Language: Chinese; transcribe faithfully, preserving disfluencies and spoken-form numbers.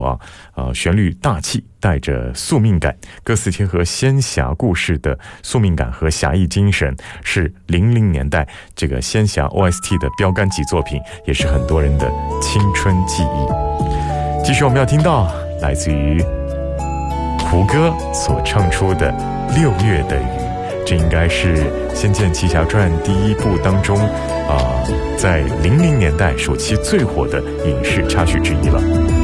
啊，呃，旋律大气，带着宿命感，歌词贴合仙侠故事的宿命感和侠义精神，是零零年代这个仙侠 O S T 的标杆级作品，也是很多人的青春记忆。继续我们要听到来自于胡歌所唱出的《六月的雨》，这应该是《仙剑奇侠传》第一部当中啊、呃，在零零年代暑期最火的影视插曲之一了。